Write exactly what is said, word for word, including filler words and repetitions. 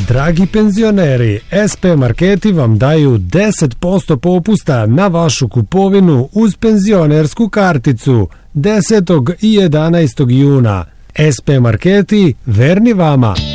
Dragi penzioneri, S P Marketi vam daju deset posto popusta na vašu kupovinu uz penzionersku karticu desetog i jedanaestog juna. S P Marketi, verni vama!